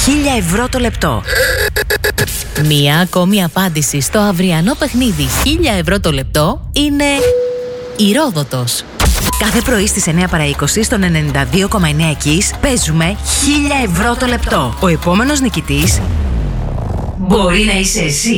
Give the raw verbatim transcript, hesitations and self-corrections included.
χίλια ευρώ το λεπτό. Μία ακόμη απάντηση στο αυριανό παιχνίδι χίλια ευρώ το λεπτό είναι Ηρόδοτος. Κάθε πρωί στις εννιά παρά είκοσι στον ενενήντα δύο κόμμα εννιά Kiss παίζουμε χίλια ευρώ το λεπτό. Ο επόμενος νικητής μπορεί να είσαι εσύ.